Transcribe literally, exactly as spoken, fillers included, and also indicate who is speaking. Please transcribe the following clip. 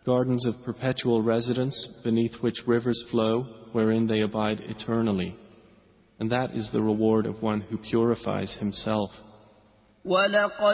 Speaker 1: Gardens of perpetual residence, beneath which rivers flow, wherein they abide eternally. And that is the reward of one who purifies himself.